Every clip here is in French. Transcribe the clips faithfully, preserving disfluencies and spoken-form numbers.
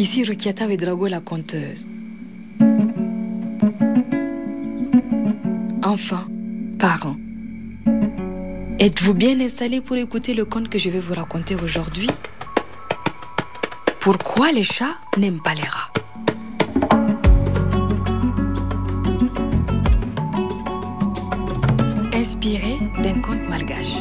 Ici Rukiata Ouedraogo, la conteuse. Enfants, parents, êtes-vous bien installés pour écouter le conte que je vais vous raconter aujourd'hui? Pourquoi les chats n'aiment pas les rats? Inspiré d'un conte malgache.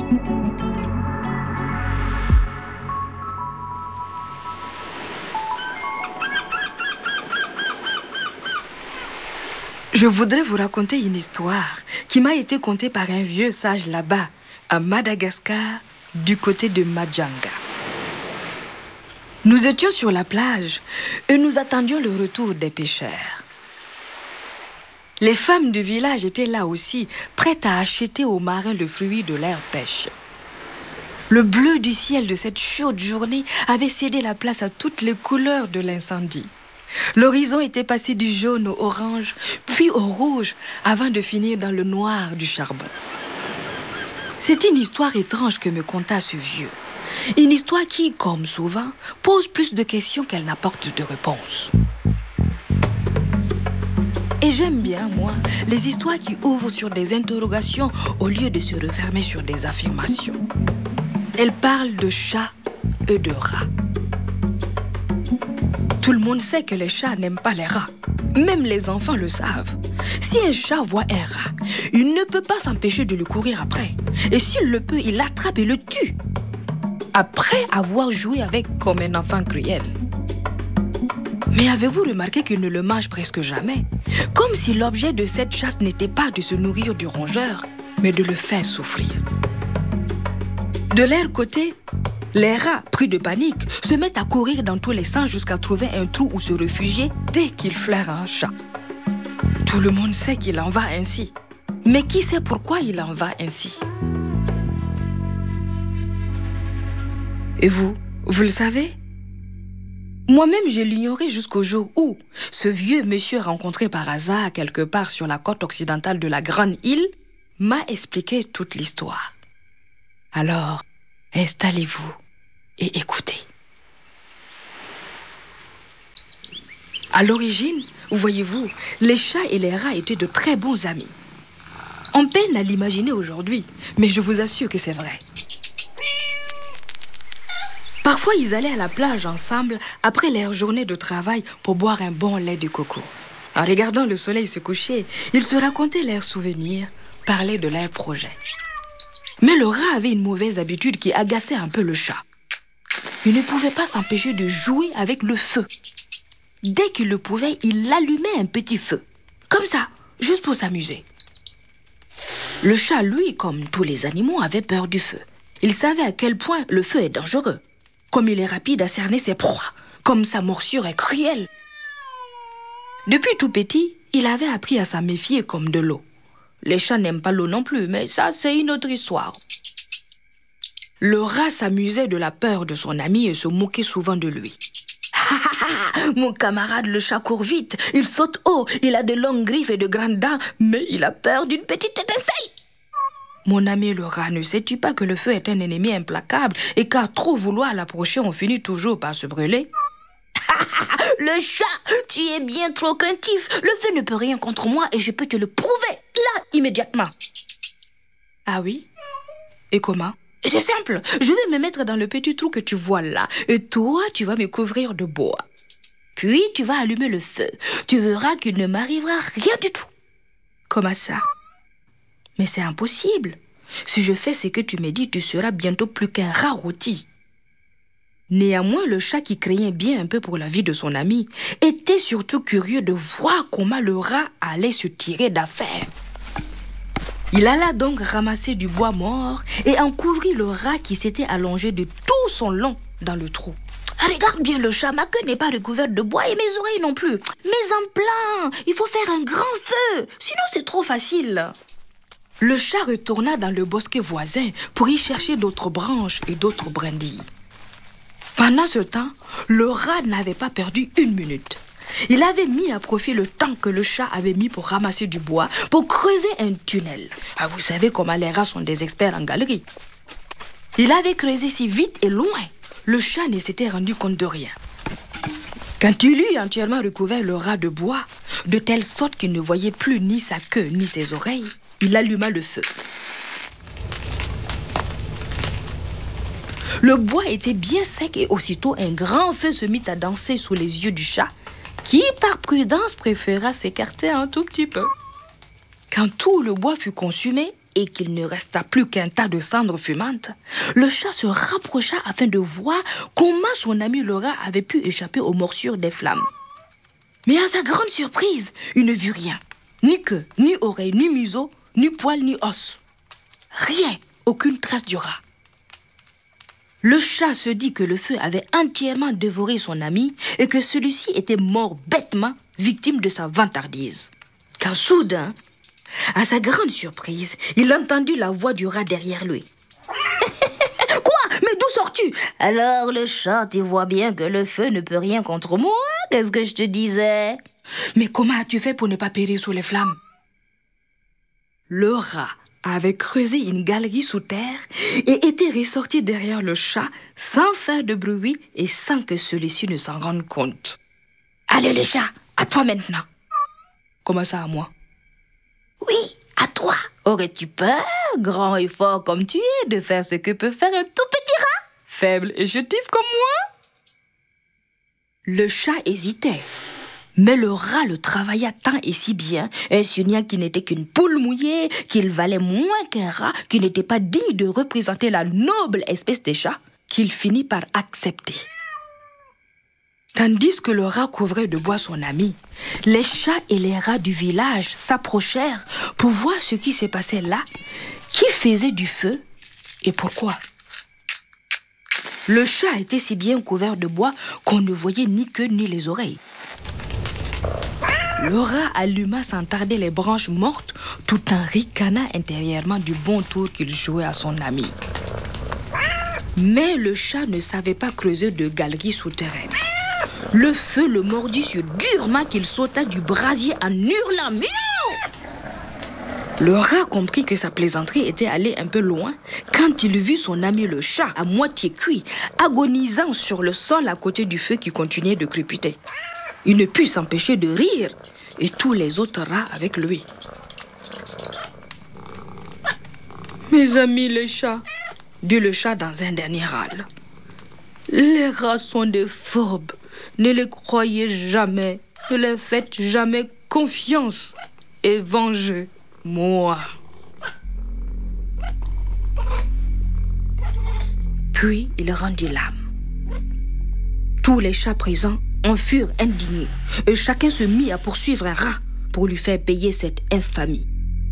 Je voudrais vous raconter une histoire qui m'a été contée par un vieux sage là-bas, à Madagascar, du côté de Majanga. Nous étions sur la plage et nous attendions le retour des pêcheurs. Les femmes du village étaient là aussi, prêtes à acheter aux marins le fruit de leur pêche. Le bleu du ciel de cette chaude journée avait cédé la place à toutes les couleurs de l'incendie. L'horizon était passé du jaune au orange, puis au rouge, avant de finir dans le noir du charbon. C'est une histoire étrange que me conta ce vieux. Une histoire qui, comme souvent, pose plus de questions qu'elle n'apporte de réponses. Et j'aime bien, moi, les histoires qui ouvrent sur des interrogations au lieu de se refermer sur des affirmations. Elle parle de chats et de rats. Tout le monde sait que les chats n'aiment pas les rats. Même les enfants le savent. Si un chat voit un rat, il ne peut pas s'empêcher de le courir après. Et s'il le peut, il l'attrape et le tue. Après avoir joué avec comme un enfant cruel. Mais avez-vous remarqué qu'il ne le mange presque jamais? Comme si l'objet de cette chasse n'était pas de se nourrir du rongeur, mais de le faire souffrir. De leur côté, les rats, pris de panique, se mettent à courir dans tous les sens jusqu'à trouver un trou où se réfugier dès qu'ils flairent un chat. Tout le monde sait qu'il en va ainsi. Mais qui sait pourquoi il en va ainsi? Et vous, vous le savez? Moi-même, je l'ignorais jusqu'au jour où ce vieux monsieur rencontré par hasard quelque part sur la côte occidentale de la grande île m'a expliqué toute l'histoire. Alors, installez-vous et écoutez. À l'origine, voyez-vous, les chats et les rats étaient de très bons amis. On peine à l'imaginer aujourd'hui, mais je vous assure que c'est vrai. Parfois, ils allaient à la plage ensemble après leur journée de travail pour boire un bon lait de coco. En regardant le soleil se coucher, ils se racontaient leurs souvenirs, parlaient de leurs projets. Mais le rat avait une mauvaise habitude qui agaçait un peu le chat. Il ne pouvait pas s'empêcher de jouer avec le feu. Dès qu'il le pouvait, il allumait un petit feu. Comme ça, juste pour s'amuser. Le chat, lui, comme tous les animaux, avait peur du feu. Il savait à quel point le feu est dangereux. Comme il est rapide à cerner ses proies. Comme sa morsure est cruelle. Depuis tout petit, il avait appris à s'en méfier comme de l'eau. Les chats n'aiment pas l'eau non plus, mais ça, c'est une autre histoire. Le rat s'amusait de la peur de son ami et se moquait souvent de lui. « Mon camarade le chat court vite, il saute haut, il a de longues griffes et de grandes dents, mais il a peur d'une petite étincelle. » Mon ami le rat, ne sais-tu pas que le feu est un ennemi implacable et qu'à trop vouloir l'approcher, on finit toujours par se brûler? Le chat, tu es bien trop craintif. Le feu ne peut rien contre moi et je peux te le prouver, là, immédiatement. Ah oui? Et comment? C'est simple, je vais me mettre dans le petit trou que tu vois là et toi, tu vas me couvrir de bois. Puis, tu vas allumer le feu. Tu verras qu'il ne m'arrivera rien du tout. Comment ça? Mais c'est impossible. Si je fais ce que tu me dis, tu seras bientôt plus qu'un rat rôti. Néanmoins, le chat, qui craignait bien un peu pour la vie de son ami, était surtout curieux de voir comment le rat allait se tirer d'affaire. Il alla donc ramasser du bois mort et en couvrit le rat qui s'était allongé de tout son long dans le trou. Regarde bien le chat, ma queue n'est pas recouverte de bois et mes oreilles non plus. Mais en plein, il faut faire un grand feu, sinon c'est trop facile. Le chat retourna dans le bosquet voisin pour y chercher d'autres branches et d'autres brindilles. Pendant ce temps, le rat n'avait pas perdu une minute. Il avait mis à profit le temps que le chat avait mis pour ramasser du bois, pour creuser un tunnel. Ah, vous savez comment les rats sont des experts en galerie. Il avait creusé si vite et loin, le chat ne s'était rendu compte de rien. Quand il eut entièrement recouvert le rat de bois, de telle sorte qu'il ne voyait plus ni sa queue ni ses oreilles, il alluma le feu. Le bois était bien sec et aussitôt un grand feu se mit à danser sous les yeux du chat, qui par prudence préféra s'écarter un tout petit peu. Quand tout le bois fut consumé et qu'il ne resta plus qu'un tas de cendres fumantes, le chat se rapprocha afin de voir comment son ami le rat avait pu échapper aux morsures des flammes. Mais à sa grande surprise, il ne vit rien. Ni queue, ni oreille, ni museau, ni poil, ni os. Rien, aucune trace du rat. Le chat se dit que le feu avait entièrement dévoré son ami et que celui-ci était mort bêtement, victime de sa vantardise. Quand soudain, à sa grande surprise, il entendit la voix du rat derrière lui. Quoi? Mais d'où sors-tu? Alors le chat, tu vois bien que le feu ne peut rien contre moi. Qu'est-ce que je te disais? Mais comment as-tu fait pour ne pas périr sous les flammes? Le rat avait creusé une galerie sous terre et était ressorti derrière le chat sans faire de bruit et sans que celui-ci ne s'en rende compte. Allez les chats, à toi maintenant. Comment ça à moi? Oui, à toi. Aurais-tu peur, grand et fort comme tu es, de faire ce que peut faire un tout petit rat, faible et chétif comme moi? Le chat hésitait. Mais le rat le travailla tant et si bien, insinuant qu'il n'était qu'une poule mouillée, qu'il valait moins qu'un rat, qu'il n'était pas digne de représenter la noble espèce des chats, qu'il finit par accepter. Tandis que le rat couvrait de bois son ami, les chats et les rats du village s'approchèrent pour voir ce qui se passait là, qui faisait du feu et pourquoi. Le chat était si bien couvert de bois qu'on ne voyait ni queue ni les oreilles. Le rat alluma sans tarder les branches mortes tout en ricanant intérieurement du bon tour qu'il jouait à son ami. Mais le chat ne savait pas creuser de galerie souterraine. Le feu le mordit si durement qu'il sauta du brasier en hurlant. Miaou! Le rat comprit que sa plaisanterie était allée un peu loin quand il vit son ami le chat à moitié cuit, agonisant sur le sol à côté du feu qui continuait de crépiter. Il ne put s'empêcher de rire, et tous les autres rats avec lui. Mes amis les chats, dit le chat dans un dernier râle. Les rats sont des fourbes. Ne les croyez jamais. Ne les faites jamais confiance. Et vengez-moi. Puis il rendit l'âme. Tous les chats présents en furent indignés et chacun se mit à poursuivre un rat pour lui faire payer cette infamie.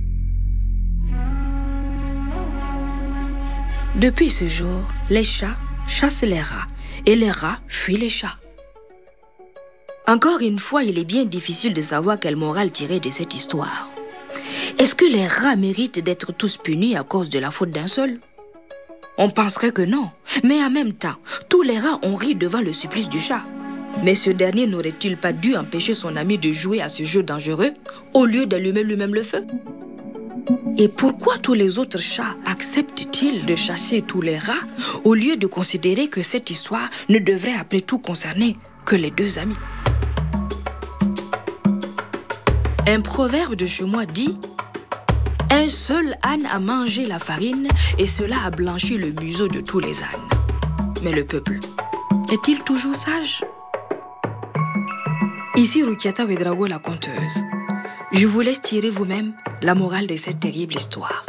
Depuis ce jour, les chats chassent les rats et les rats fuient les chats. Encore une fois, il est bien difficile de savoir quelle morale tirer de cette histoire. Est-ce que les rats méritent d'être tous punis à cause de la faute d'un seul? On penserait que non, mais en même temps, tous les rats ont ri devant le supplice du chat. Mais ce dernier n'aurait-il pas dû empêcher son ami de jouer à ce jeu dangereux au lieu d'allumer lui-même le feu? Et pourquoi tous les autres chats acceptent-ils de chasser tous les rats au lieu de considérer que cette histoire ne devrait après tout concerner que les deux amis? Un proverbe de chez moi dit « Un seul âne a mangé la farine et cela a blanchi le museau de tous les ânes. » Mais le peuple, est-il toujours sage? Ici Rukiata Ouedraogo, la conteuse. Je vous laisse tirer vous-même la morale de cette terrible histoire.